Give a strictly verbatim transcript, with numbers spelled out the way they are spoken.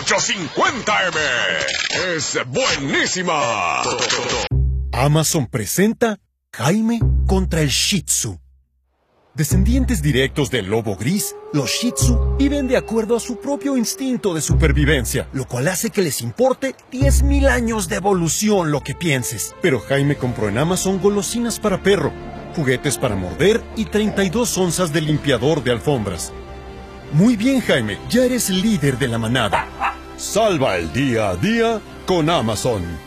ocho cincuenta eme. Es buenísima. Amazon presenta Jaime contra el Shih Tzu. Descendientes directos del lobo gris, los Shih Tzu viven de acuerdo a su propio instinto de supervivencia, lo cual hace que les importe diez mil años de evolución lo que pienses. Pero Jaime compró en Amazon golosinas para perro, juguetes para morder y treinta y dos onzas de limpiador de alfombras. Muy bien, Jaime, ya eres líder de la manada. Salva el día a día con Amazon.